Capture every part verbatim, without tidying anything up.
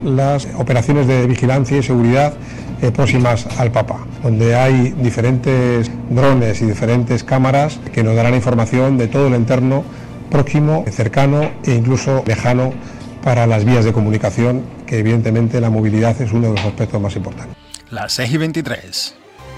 Las operaciones de vigilancia y seguridad eh, próximas al Papa, donde hay diferentes drones y diferentes cámaras que nos darán información de todo el entorno próximo, cercano e incluso lejano para las vías de comunicación, que evidentemente la movilidad es uno de los aspectos más importantes. Las seis y veintitrés.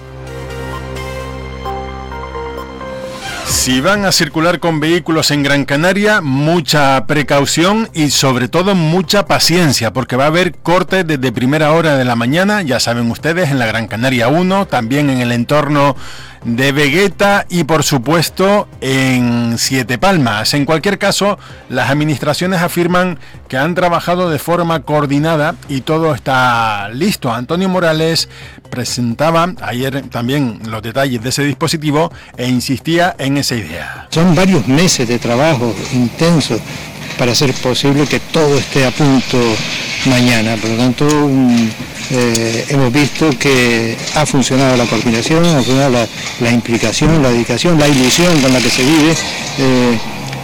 Si van a circular con vehículos en Gran Canaria, mucha precaución y sobre todo mucha paciencia, porque va a haber cortes desde primera hora de la mañana, ya saben ustedes, en la Gran Canaria uno, también en el entorno de Vegueta y por supuesto en Siete Palmas. En cualquier caso, las administraciones afirman que han trabajado de forma coordinada y todo está listo. Antonio Morales presentaba ayer también los detalles de ese dispositivo e insistía en esa idea. Son varios meses de trabajo intenso para hacer posible que todo esté a punto mañana. Por lo tanto, eh, hemos visto que ha funcionado la coordinación, ha funcionado la, la implicación, la dedicación, la ilusión con la que se vive, eh,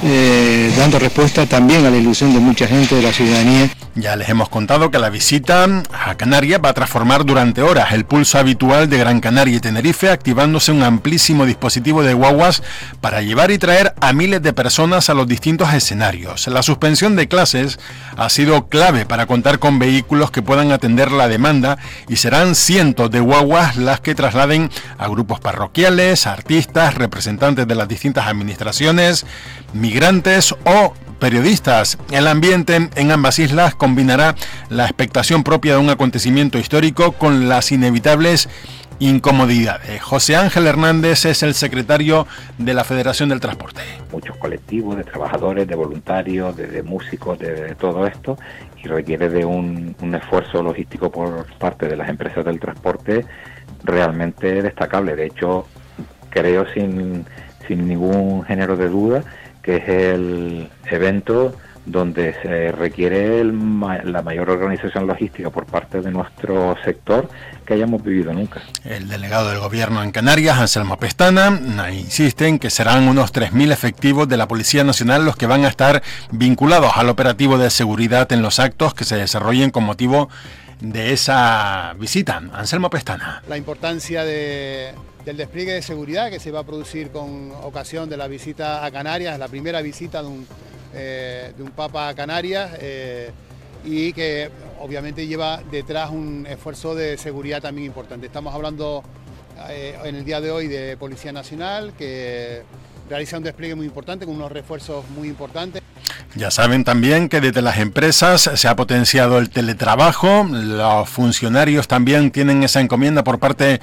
eh, dando respuesta también a la ilusión de mucha gente de la ciudadanía. Ya les hemos contado que la visita a Canarias va a transformar durante horas el pulso habitual de Gran Canaria y Tenerife, activándose un amplísimo dispositivo de guaguas para llevar y traer a miles de personas a los distintos escenarios. La suspensión de clases ha sido clave para contar con vehículos que puedan atender la demanda y serán cientos de guaguas las que trasladen a grupos parroquiales, artistas, representantes de las distintas administraciones, migrantes o periodistas. El ambiente en ambas islas combinará la expectación propia de un acontecimiento histórico con las inevitables incomodidades. José Ángel Hernández es el secretario de la Federación del Transporte. Muchos colectivos de trabajadores, de voluntarios, de, de músicos, de, de todo esto, y requiere de un, un esfuerzo logístico por parte de las empresas del transporte realmente destacable. De hecho, creo sin, sin ningún género de duda que es el evento donde se requiere el, la mayor organización logística por parte de nuestro sector que hayamos vivido nunca. El delegado del Gobierno en Canarias, Anselmo Pestana, insiste en que serán unos tres mil efectivos de la Policía Nacional los que van a estar vinculados al operativo de seguridad en los actos que se desarrollen con motivo de esa visita. Anselmo Pestana. La importancia de... del despliegue de seguridad que se va a producir con ocasión de la visita a Canarias, la primera visita de un, eh, de un Papa a Canarias, eh, y que obviamente lleva detrás un esfuerzo de seguridad también importante. Estamos hablando eh, en el día de hoy de Policía Nacional, que realiza un despliegue muy importante con unos refuerzos muy importantes. Ya saben también que desde las empresas se ha potenciado el teletrabajo, los funcionarios también tienen esa encomienda por parte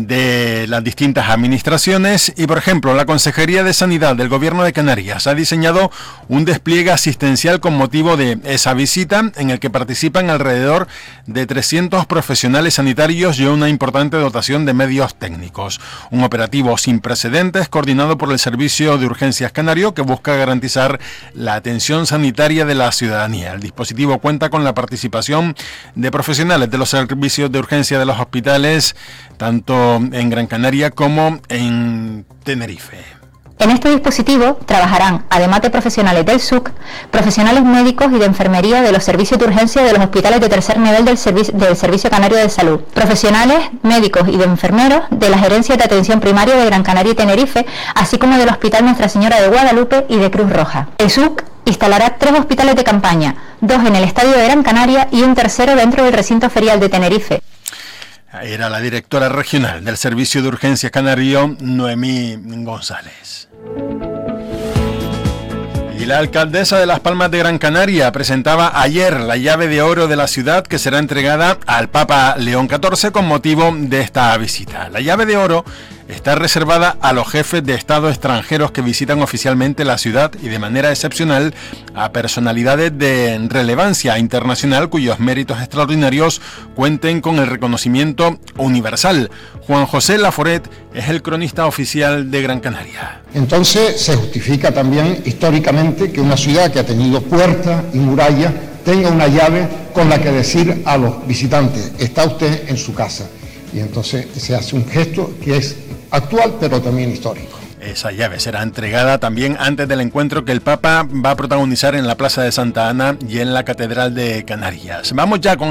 de las distintas administraciones y, por ejemplo, la Consejería de Sanidad del Gobierno de Canarias ha diseñado un despliegue asistencial con motivo de esa visita en el que participan alrededor de trescientos profesionales sanitarios y una importante dotación de medios técnicos. Un operativo sin precedentes coordinado por el Servicio de Urgencias Canario que busca garantizar la atención sanitaria de la ciudadanía. El dispositivo cuenta con la participación de profesionales de los servicios de urgencia de los hospitales, tanto en Gran Canaria como en Tenerife. En este dispositivo trabajarán, además de profesionales del S U C, profesionales médicos y de enfermería de los servicios de urgencia de los hospitales de tercer nivel del, servi- del Servicio Canario de Salud, profesionales médicos y de enfermeros de la Gerencia de Atención Primaria de Gran Canaria y Tenerife, así como del Hospital Nuestra Señora de Guadalupe y de Cruz Roja. El S U C instalará tres hospitales de campaña, dos en el Estadio de Gran Canaria y un tercero dentro del recinto ferial de Tenerife. Era la directora regional del Servicio de Urgencias Canario, Noemí González. Y la alcaldesa de Las Palmas de Gran Canaria presentaba ayer la llave de oro de la ciudad que será entregada al Papa León catorce con motivo de esta visita. La llave de oro está reservada a los jefes de Estado extranjeros que visitan oficialmente la ciudad y de manera excepcional a personalidades de relevancia internacional cuyos méritos extraordinarios cuenten con el reconocimiento universal. Juan José Laforet es el cronista oficial de Gran Canaria. Entonces se justifica también históricamente que una ciudad que ha tenido puertas y murallas tenga una llave con la que decir a los visitantes: está usted en su casa. Y entonces se hace un gesto que es actual pero también histórico. Esa llave será entregada también antes del encuentro que el Papa va a protagonizar en la Plaza de Santa Ana y en la Catedral de Canarias. Vamos ya con